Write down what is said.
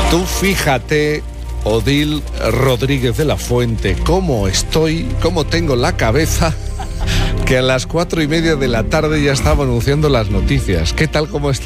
Tú fíjate, Odil Rodríguez de la Fuente, cómo tengo la cabeza, que a las 4:30 de la tarde ya estaba anunciando las noticias. ¿Qué tal, cómo está?